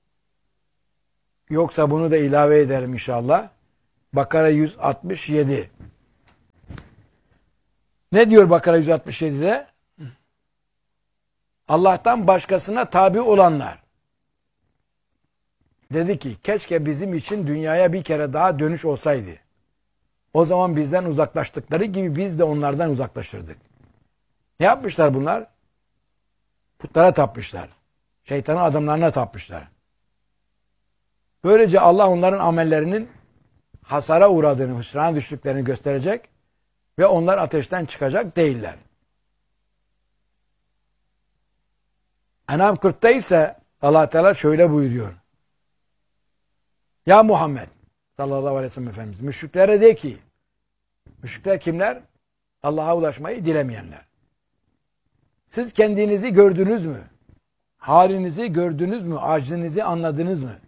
Yoksa bunu da ilave ederim inşallah. Bakara 167. Ne diyor Bakara 167'de? Allah'tan başkasına tabi olanlar. Dedi ki keşke bizim için dünyaya bir kere daha dönüş olsaydı. O zaman bizden uzaklaştıkları gibi biz de onlardan uzaklaşırdık. Ne yapmışlar bunlar? Putlara tapmışlar. Şeytanın adamlarına tapmışlar. Böylece Allah onların amellerinin hasara uğradığını, hüsrana düştüklerini gösterecek ve onlar ateşten çıkacak değiller. En'am 40'ta ise Allah Teala şöyle buyuruyor. Ya Muhammed sallallahu aleyhi ve sellem Efendimiz müşriklere de ki, müşrikler kimler? Allah'a ulaşmayı dilemeyenler. Siz kendinizi gördünüz mü? Halinizi gördünüz mü? Aczinizi anladınız mı?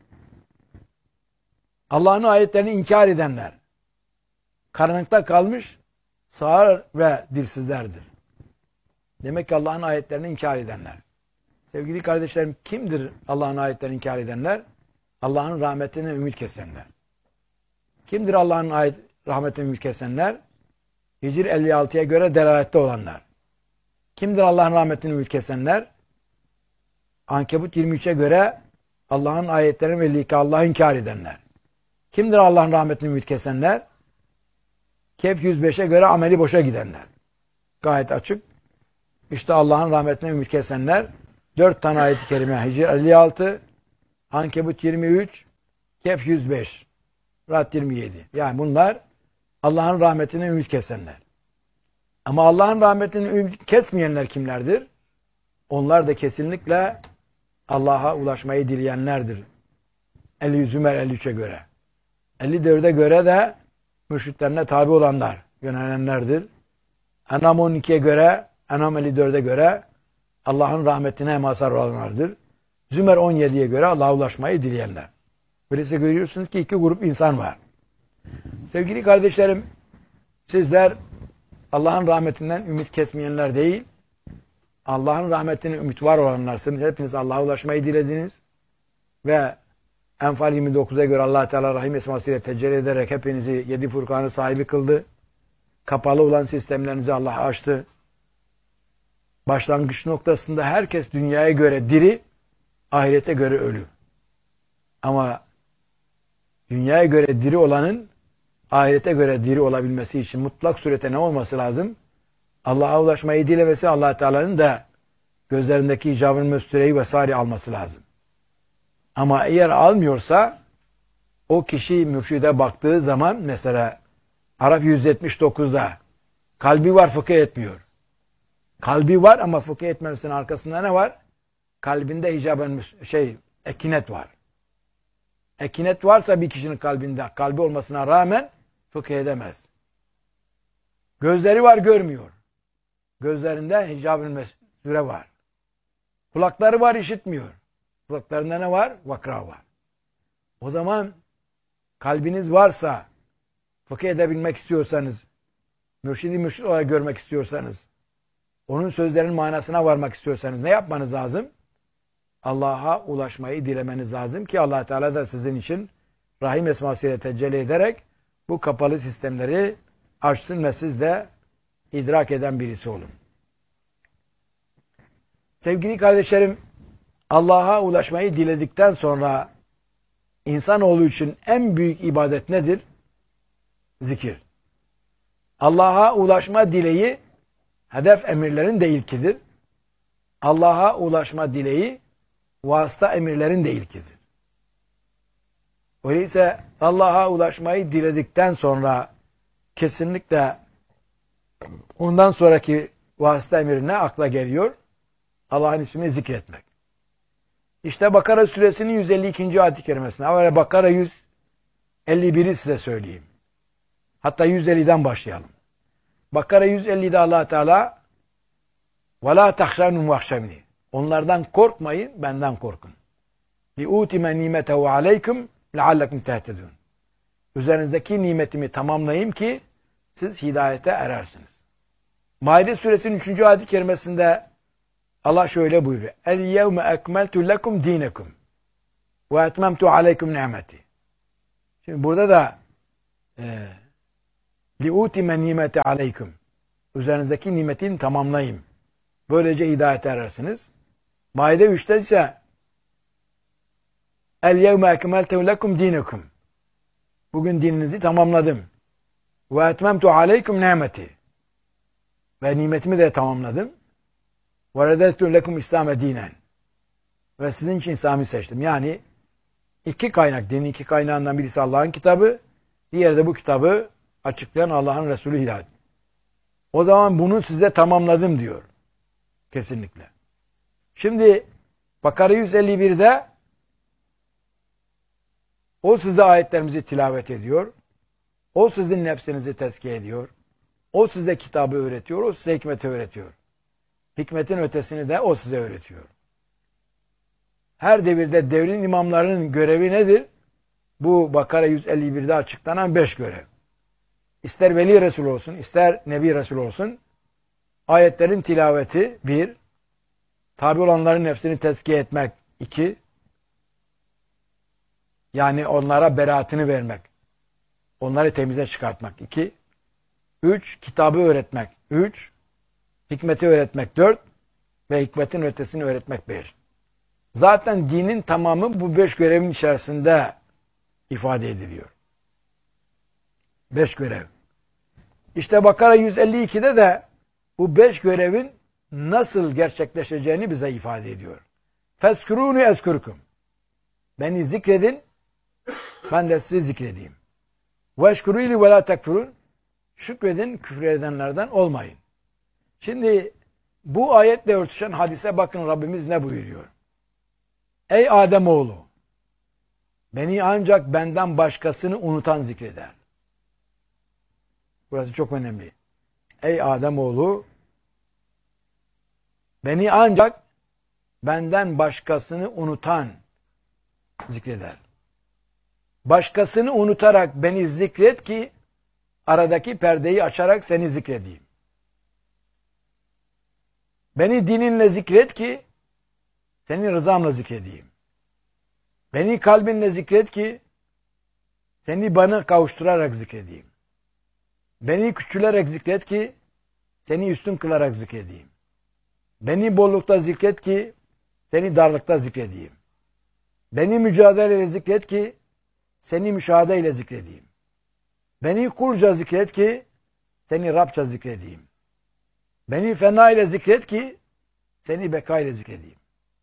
Allah'ın ayetlerini inkar edenler, karanlıkta kalmış sağır ve dilsizlerdir. Demek ki Allah'ın ayetlerini inkar edenler. Sevgili kardeşlerim, kimdir Allah'ın ayetlerini inkar edenler? Allah'ın rahmetine ümit kesenler. Kimdir Allah'ın rahmetine ümit kesenler? Hicr 56'ya göre delalette olanlar. Kimdir Allah'ın rahmetine ümit kesenler? Ankebut 23'e göre Allah'ın ayetlerini ve Allah'ı inkar edenler. Kimdir Allah'ın rahmetine ümit kesenler? Kehf 105'e göre ameli boşa gidenler. Gayet açık. İşte Allah'ın rahmetine ümit kesenler 4 tane ayet-i kerime. Hicr 56, Ankebut 23, Kehf 105, Ra'd 27. Yani bunlar Allah'ın rahmetine ümit kesenler. Ama Allah'ın rahmetine ümit kesmeyenler kimlerdir? Onlar da kesinlikle Allah'a ulaşmayı dileyenlerdir. Zümer 53'e göre. 54'e göre de mürşitlerine tabi olanlar, yönelenlerdir. En'am 12'ye göre, En'am 54'e göre Allah'ın rahmetine mazhar olanlardır. Zümer 17'ye göre Allah'a ulaşmayı dileyenler. Böylece görüyorsunuz ki iki grup insan var. Sevgili kardeşlerim, sizler Allah'ın rahmetinden ümit kesmeyenler değil, Allah'ın rahmetine ümit var olanlarsınız. Hepiniz Allah'a ulaşmayı dilediniz. Ve Enfal 29'a göre Allah Teala Rahim esmasıyla tecelli ederek hepinizi 7 Furkan'ı sahibi kıldı. Kapalı olan sistemlerinizi Allah açtı. Başlangıç noktasında herkes dünyaya göre diri, ahirete göre ölü. Ama dünyaya göre diri olanın ahirete göre diri olabilmesi için mutlak surete ne olması lazım? Allah'a ulaşmayı dilemesi, Allah Teala'nın da gözlerindeki icabın müstüreyi vesaire alması lazım. Ama eğer almıyorsa o kişi mürşide baktığı zaman mesela Araf 179'da kalbi var fıkıh etmiyor. Kalbi var ama fıkıh etmemesinin arkasında ne var? Kalbinde icabın ekinet var. Ekinet varsa bir kişinin kalbinde, kalbi olmasına rağmen fıkıh edemez. Gözleri var görmüyor. Gözlerinde hicab-ı mesure var. Kulakları var işitmiyor. Kulaklarında ne var? Vakra var. O zaman kalbiniz varsa, fıkıh edebilmek istiyorsanız, mürşidi mürşid olarak görmek istiyorsanız, onun sözlerinin manasına varmak istiyorsanız ne yapmanız lazım? Allah'a ulaşmayı dilemeniz lazım ki Allah Teala da sizin için Rahim esmasıyla tecelli ederek bu kapalı sistemleri açsın ve siz de idrak eden birisi olun. Sevgili kardeşlerim, Allah'a ulaşmayı diledikten sonra insanoğlu için en büyük ibadet nedir? Zikir. Allah'a ulaşma dileği hedef emirlerin de ilkidir. Allah'a ulaşma dileği vasıta emirlerin de ilkidir. Öyleyse Allah'a ulaşmayı diledikten sonra kesinlikle ondan sonraki vasıta emrine akla geliyor? Allah'ın ismini zikretmek. İşte Bakara suresinin 152. ayet-i kerimesine. Ama Bakara 151'i size söyleyeyim. Hatta 150'den başlayalım. Bakara 150'de Allah Teala وَلَا تَخْشَانُمْ وَخْشَمْنِ Onlardan korkmayın, benden korkun. لِعُوتِمَ نِيمَتَهُ عَلَيْكُمْ لَعَلَّكُمْ تَهْتَدُونَ Üzerinizdeki nimetimi tamamlayayım ki siz hidayete erersiniz. Maide suresinin 3. ayet-i kerimesinde Allah şöyle buyuruyor. اَلْيَوْمَ اَكْمَلْتُ لَكُمْ دِينَكُمْ وَاَتْمَمْتُ عَلَيْكُمْ نِعْمَتِي Şimdi burada da لِعُوتِمَ نِيمَةَ عَلَيْكُمْ Üzerinizdeki nimetini tamamlayayım. Böylece hidayete erersiniz. Maide 3'te ise اَلْيَوْمَ اَكْمَلْتُ لَكُمْ دِينَكُمْ Bugün dininizi tamamladım. وَاَتْمَمْتُ عَلَيْكُمْ نِعْمَتِي Ve nimetimi de tamamladım. وَرَدَسْتُ لَكُمْ İslam'e dinen Ve sizin için İslam'ı seçtim. Yani iki kaynak, dinin iki kaynağından birisi Allah'ın kitabı, diğeri de bu kitabı açıklayan Allah'ın Resulü Hidayet. O zaman bunu size tamamladım diyor. Kesinlikle. Şimdi Bakara 151'de o size ayetlerimizi tilavet ediyor. O sizin nefsinizi tezkiye ediyor. O size kitabı öğretiyor. O size hikmeti öğretiyor. Hikmetin ötesini de o size öğretiyor. Her devirde devrin imamlarının görevi nedir? Bu Bakara 151'de açıklanan 5 görev. İster Veli Resul olsun, ister Nebi Resul olsun, ayetlerin tilaveti 1, tabi olanların nefsini tezkiye etmek 2, yani onlara beraatini vermek, onları temize çıkartmak 2, 3, kitabı öğretmek 3, hikmeti öğretmek 4 ve hikmetin ötesini öğretmek 5. Zaten dinin tamamı bu 5 görevin içerisinde ifade ediliyor. 5 görev. İşte Bakara 152'de de bu 5 görevin nasıl gerçekleşeceğini bize ifade ediyor. Fezkurûnü ezkurkum. Beni zikredin, ben de sizi zikredeyim. Veşkurûli ve lâ tekfurûn. Şükredin, küfür edenlerden olmayın. Şimdi bu ayetle örtüşen hadise bakın Rabbimiz ne buyuruyor? Ey Ademoğlu, beni ancak benden başkasını unutan zikreder. Burası çok önemli. Ey Ademoğlu, beni ancak benden başkasını unutan zikreder. Başkasını unutarak beni zikret ki aradaki perdeyi açarak seni zikredeyim. Beni dininle zikret ki seni rızamla zikredeyim. Beni kalbinle zikret ki seni bana kavuşturarak zikredeyim. Beni küçülerek zikret ki seni üstün kılarak zikredeyim. Beni bollukta zikret ki seni darlıkta zikredeyim. Beni mücadeleyle zikret ki seni müşahedeyle zikredeyim. Beni kulca zikret ki seni Rabça zikredeyim. Beni fena ile zikret ki seni beka ile zikredeyim.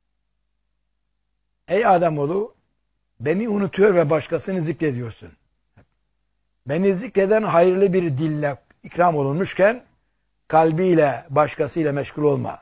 Ey Ademoğlu, beni unutuyor ve başkasını zikrediyorsun. Beni zikreden hayırlı bir dille ikram olunmuşken kalbiyle başkasıyla meşgul olma.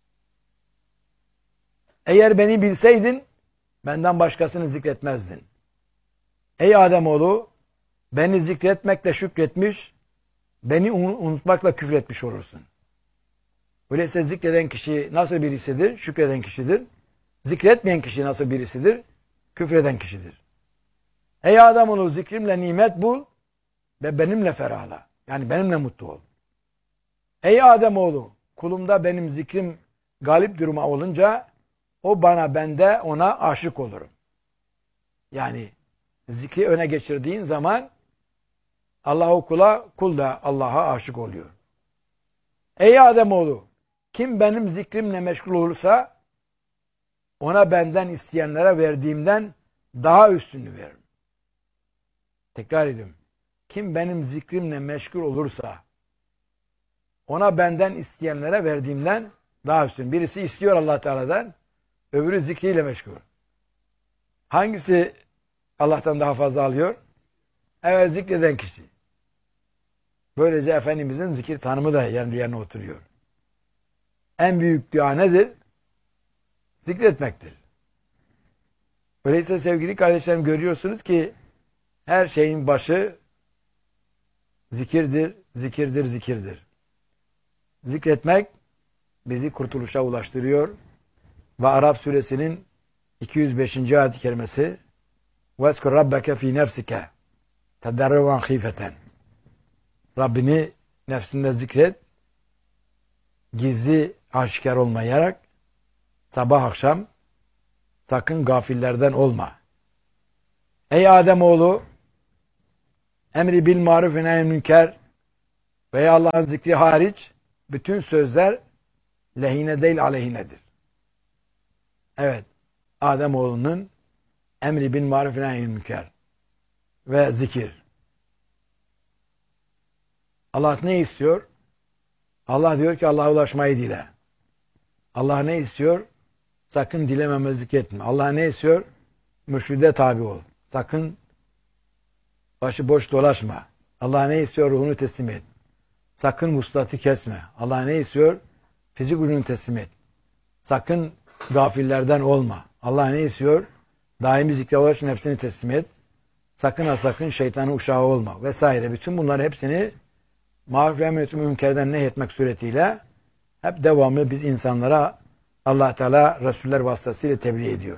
Eğer beni bilseydin benden başkasını zikretmezdin. Ey Ademoğlu, beni zikretmekle şükretmiş, beni unutmakla küfretmiş olursun. Öyleyse zikreden kişi nasıl birisidir? Şükreden kişidir. Zikretmeyen kişi nasıl birisidir? Küfreden kişidir. Ey Ademoğlu, zikrimle nimet bul ve benimle ferahla. Yani benimle mutlu ol. Ey Ademoğlu, kulumda benim zikrim galip duruma olunca o bana, ben de ona aşık olurum. Yani zikri öne geçirdiğin zaman Allah o kula, kul da Allah'a aşık oluyor. Ey Ademoğlu, kim benim zikrimle meşgul olursa ona benden isteyenlere verdiğimden daha üstünü veririm. Tekrar ediyorum. Kim benim zikrimle meşgul olursa ona benden isteyenlere verdiğimden daha üstün. Birisi istiyor Allah Teala'dan, öbürü zikriyle meşgul. Hangisi Allah'tan daha fazla alıyor? Evet, zikreden kişi. Böylece Efendimizin zikir tanımı da yerine oturuyor. En büyük dua nedir? Zikretmektir. Öyleyse sevgili kardeşlerim, görüyorsunuz ki her şeyin başı zikirdir, zikirdir, zikirdir. Zikretmek bizi kurtuluşa ulaştırıyor. Ve Arap suresinin 205. ayet-i kerimesi وَاذْكُرْ رَبَّكَ ف۪ي نَفْسِكَ تَدَرُّعًا خِيفَةً Rabbini nefsinde zikret, gizli aşikar olmayarak, sabah akşam sakın gafillerden olma. Ey Ademoğlu, emri bil maruf ve nehy münker veya Allah'ın zikri hariç bütün sözler lehine değil aleyhinedir. Evet, Ademoğlunun emri bil maruf ve nehy münker ve zikir. Allah ne istiyor? Allah diyor ki Allah'a ulaşmayı dile. Allah ne istiyor? Sakın dilememezlik etme. Allah ne istiyor? Mürşide tabi ol. Sakın başıboş dolaşma. Allah ne istiyor? Ruhunu teslim et. Sakın vuslatı kesme. Allah ne istiyor? Fizik ucunu teslim et. Sakın gafillerden olma. Allah ne istiyor? Daimi zikre ulaş, nefsini teslim et. Sakın ha sakın şeytanın uşağı olma vesaire. Bütün bunların hepsini maruf ve emretü münkerden nehyetmek suretiyle hep devamlı biz insanlara Allah Teala Resuller vasıtasıyla tebliğ ediyor.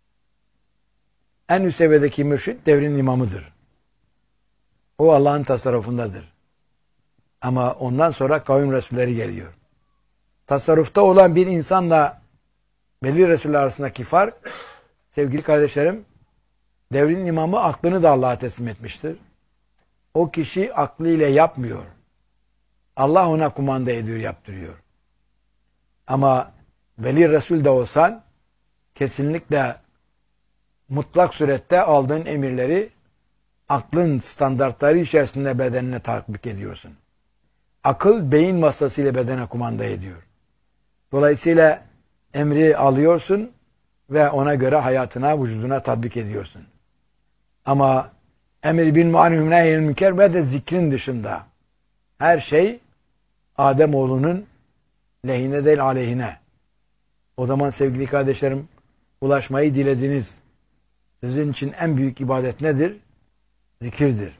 En üst seviyedeki mürşid devrin imamıdır. O Allah'ın tasarrufundadır. Ama ondan sonra kavim Resulleri geliyor. Tasarrufta olan bir insanla belli Resuller arasındaki fark, sevgili kardeşlerim, devrin imamı aklını da Allah'a teslim etmiştir. O kişi aklıyla yapmıyor. Allah ona kumanda ediyor, yaptırıyor. Ama veli Resul de olsan kesinlikle mutlak surette aldığın emirleri aklın standartları içerisinde bedenine tatbik ediyorsun. Akıl beyin vasıtasıyla bedene kumanda ediyor. Dolayısıyla emri alıyorsun ve ona göre hayatına, vücuduna tatbik ediyorsun. Ama emir bil maruf ve nehy münker ve de zikrin dışında her şey Ademoğlunun lehine değil aleyhine. O zaman sevgili kardeşlerim, ulaşmayı dilediniz. Sizin için en büyük ibadet nedir? Zikirdir.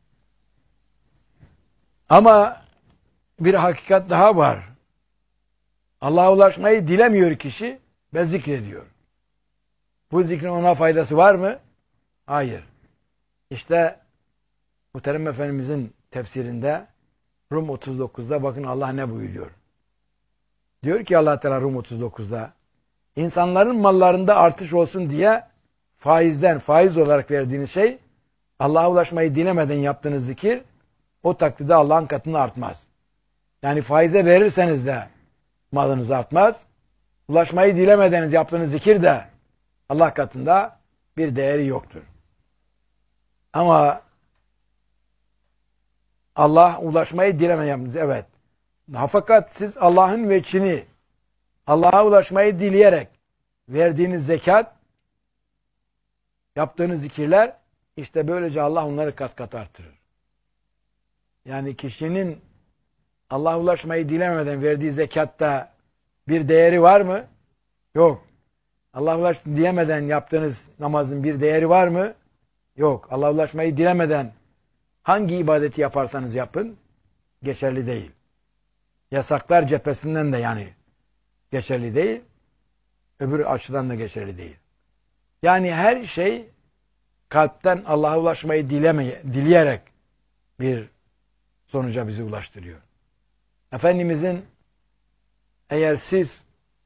Ama bir hakikat daha var. Allah'a ulaşmayı dilemiyor kişi ve zikrediyor. Bu zikrin ona faydası var mı? Hayır. İşte Muhterem Efendimizin tefsirinde Rum 39'da bakın Allah ne buyuruyor. Diyor ki Allah Teala Rum 39'da insanların mallarında artış olsun diye faiz olarak verdiğiniz şey Allah'a ulaşmayı dilemeden yaptığınız zikir o takdirde Allah'ın katında artmaz. Yani faize verirseniz de malınız artmaz. Ulaşmayı dilemeden yaptığınız zikir de Allah katında bir değeri yoktur. Ama Allah ulaşmayı dilemeyen, evet. Fakat siz Allah'ın veçhini, Allah'a ulaşmayı dileyerek verdiğiniz zekat, yaptığınız zikirler, işte böylece Allah onları kat kat artırır. Yani kişinin Allah'a ulaşmayı dilemeden verdiği zekatta bir değeri var mı? Yok. Allah'a ulaşmayı dilemeden yaptığınız namazın bir değeri var mı? Yok. Allah'a ulaşmayı dilemeden hangi ibadeti yaparsanız yapın, geçerli değil. Yasaklar cephesinden de yani geçerli değil, öbür açıdan da geçerli değil. Yani her şey kalpten Allah'a ulaşmayı dileyerek bir sonuca bizi ulaştırıyor. Efendimizin eğer siz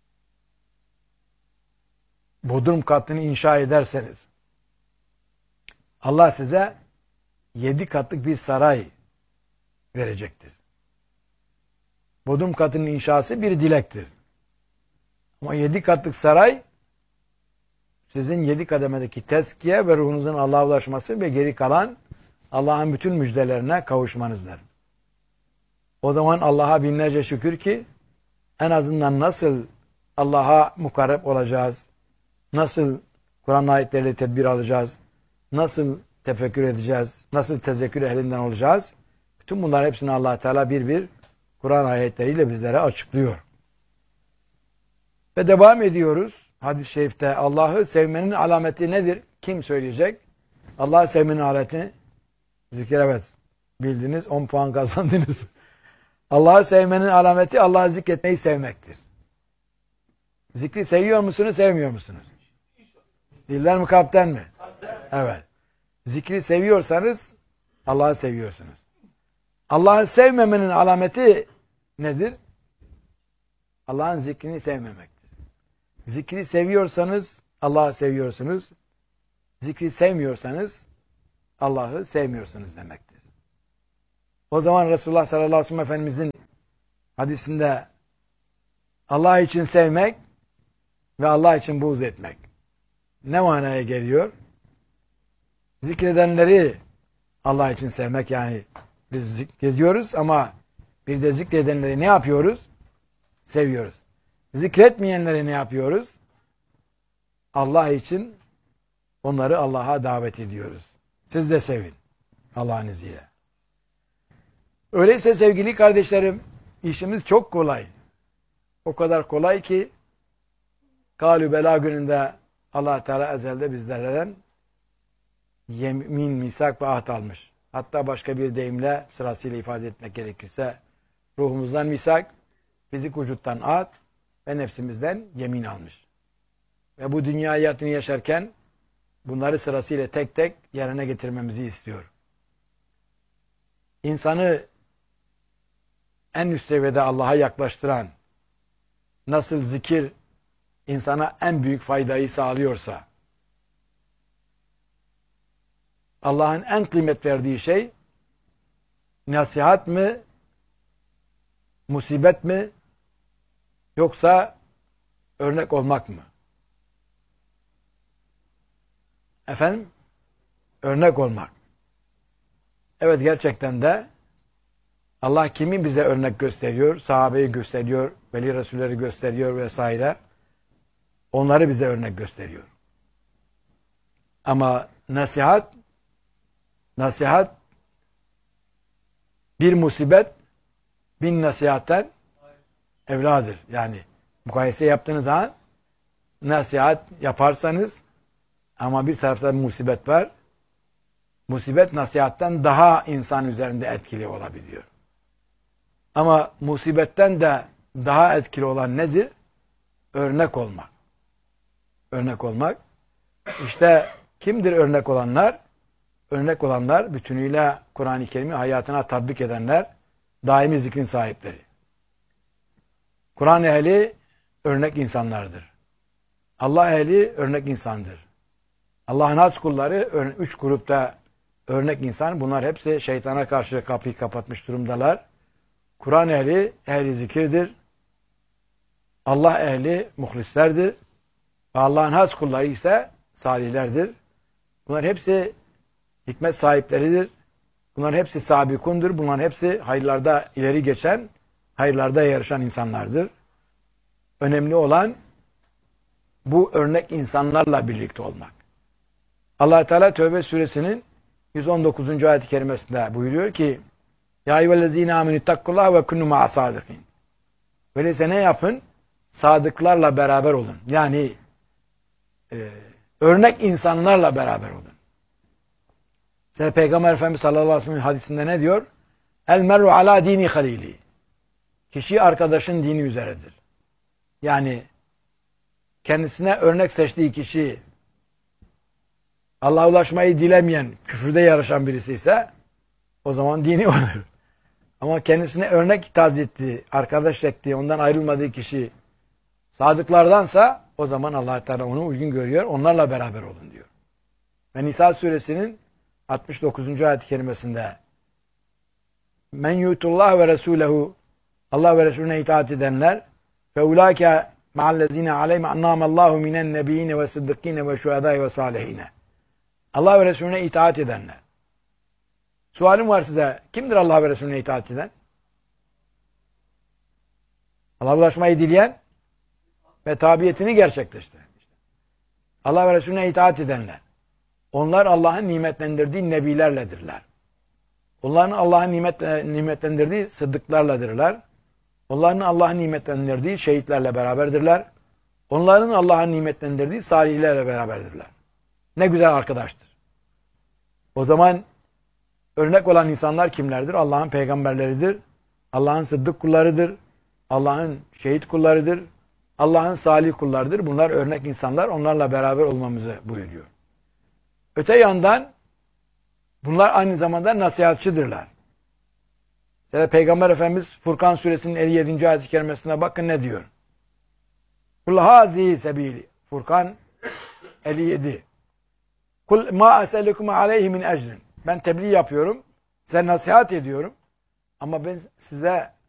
bodrum katını inşa ederseniz Allah size 7 katlık bir saray verecektir. Bodrum katının inşası bir dilektir. Ama 7 katlık saray sizin 7 kademedeki tezkiye ve ruhunuzun Allah'a ulaşması ve geri kalan Allah'ın bütün müjdelerine kavuşmanızdır. O zaman Allah'a binlerce şükür ki en azından nasıl Allah'a mukarreb olacağız, nasıl Kur'an ayetleriyle tedbir alacağız, nasıl tefekkür edeceğiz, nasıl tezekkür ehlinden olacağız, bütün bunlar hepsini Allah Teala bir bir Kur'an ayetleriyle bizlere açıklıyor. Ve devam ediyoruz. Hadis-i şerifte Allah'ı sevmenin alameti nedir? Kim söyleyecek? Allah'ı sevmenin alameti zikir, evet. Bildiniz, 10 puan kazandınız. Allah'ı sevmenin alameti Allah'ı zikretmeyi sevmektir. Zikri seviyor musunuz, sevmiyor musunuz? Dilden mi, kalpten mi? Evet. Zikri seviyorsanız Allah'ı seviyorsunuz. Allah'ı sevmemenin alameti nedir? Allah'ın zikrini sevmemektir. Zikri seviyorsanız Allah'ı seviyorsunuz. Zikri sevmiyorsanız Allah'ı sevmiyorsunuz demektir. O zaman Resulullah sallallahu aleyhi ve sellem Efendimizin hadisinde Allah için sevmek ve Allah için buğz etmek ne manaya geliyor? Zikredenleri Allah için sevmek, yani biz zikrediyoruz ama bir de zikredenleri ne yapıyoruz? Seviyoruz. Zikretmeyenleri ne yapıyoruz? Allah için onları Allah'a davet ediyoruz. Siz de sevin Allah'ın izniyle. Öyleyse sevgili kardeşlerim, işimiz çok kolay. O kadar kolay ki Galü Bela gününde Allah Teala ezelde bizlerden yemin, misak ve ahd almış. Hatta başka bir deyimle sırasıyla ifade etmek gerekirse ruhumuzdan misak, fizik vücuttan ahd ve nefsimizden yemin almış. Ve bu dünya hayatını yaşarken bunları sırasıyla tek tek yerine getirmemizi istiyor. İnsanı en üst seviyede Allah'a yaklaştıran, nasıl zikir insana en büyük faydayı sağlıyorsa, Allah'ın en kıymet verdiği şey nasihat mı, musibet mi, yoksa örnek olmak mı? Efendim? Örnek olmak. Evet, gerçekten de Allah kimi bize örnek gösteriyor? Sahabeyi gösteriyor, veli Resulleri gösteriyor vesaire. Onları bize örnek gösteriyor. Ama nasihat bir musibet bin nasihatten evladır. Yani mukayese yaptığınız zaman nasihat yaparsanız ama bir tarafta musibet var. Musibet nasihatten daha insan üzerinde etkili olabiliyor. Ama musibetten de daha etkili olan nedir? Örnek olmak. Örnek olmak. İşte kimdir örnek olanlar? Örnek olanlar bütünüyle Kur'an-ı Kerim'i hayatına tatbik edenler, daimi zikrin sahipleri. Kur'an ehli örnek insanlardır. Allah ehli örnek insandır. Allah'ın has kulları 3 grupta örnek insan. Bunlar hepsi şeytana karşı kapıyı kapatmış durumdalar. Kur'an ehli, ehli zikirdir. Allah ehli muhlislerdir. Ve Allah'ın has kulları ise salihlerdir. Bunlar hepsi hikmet sahipleridir. Bunların hepsi sabikundur. Bunların hepsi hayırlarda ileri geçen, hayırlarda yarışan insanlardır. Önemli olan bu örnek insanlarla birlikte olmak. Allah Teala Tevbe suresinin 119. ayet-i kerimesinde buyuruyor ki: "Ya eyyühellezîne âmenüttakkullâhe ve kunû ma'a sâdıkîn." Öyleyse ne yapın? Sadıklarla beraber olun. Yani örnek insanlarla beraber olun. İşte Peygamber Efendimiz sallallahu aleyhi ve sellem hadisinde ne diyor? El mer'u ala dini halili. Kişi arkadaşın dini üzeredir. Yani kendisine örnek seçtiği kişi Allah'a ulaşmayı dilemeyen, küfürde yarışan birisi ise o zaman dini olur. Ama kendisine örnek tazi ettiği, arkadaş ettiği, ondan ayrılmadığı kişi sadıklardansa o zaman Allah Teala onu uygun görüyor. Onlarla beraber olun diyor. Ve Nisa suresinin 69. ayet-i kerimesinde men yutullah ve resulehu, Allah ve Resulüne itaat edenler fe ulâke ma'allezîne aleyhim annâmallâhu minen nebiyyine ve sıddıkkîne ve şuhedâi ve sâlihîne. Allah ve Resulüne itaat edenler. Sualim var size. Kimdir Allah ve Resulüne itaat eden? Allah'a ulaşmayı dileyen ve tabiyetini gerçekleştiren. Allah ve Resulüne itaat edenler. Onlar Allah'ın nimetlendirdiği nebilerledirler. Onların Allah'ın nimetlendirdiği sıddıklarladırlar. Onların Allah'ın nimetlendirdiği şehitlerle beraberdirler. Onların Allah'ın nimetlendirdiği salihlerle beraberdirler. Ne güzel arkadaştır. O zaman örnek olan insanlar kimlerdir? Allah'ın peygamberleridir. Allah'ın sıddık kullarıdır. Allah'ın şehit kullarıdır. Allah'ın salih kullarıdır. Bunlar örnek insanlar. Onlarla beraber olmamızı buyuruyor. Öte yandan bunlar aynı zamanda nasihatçıdırlar. Mesela Peygamber Efendimiz Furkan suresinin 57. ayet-i kerimesine bakın ne diyor. Kul hazihi sebili. Furkan 57. Kul ma eselukum aleyhi min ecrin. Ben tebliğ yapıyorum. Size nasihat ediyorum. Ama ben size